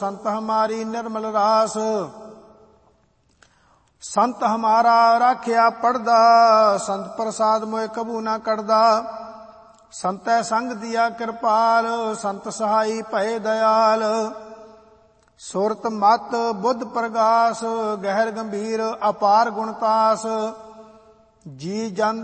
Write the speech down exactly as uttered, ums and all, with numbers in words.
संत हमारी निर्मल रास। संत हमारा राखिया पड़दा, संत प्रसाद मोए कबू ना करदा। संतै संग दिया कृपाल, संत सहाई भय दयाल। सुरत मत बुद्ध प्रगास, गहर गंभीर अपार गुणतास। जी जन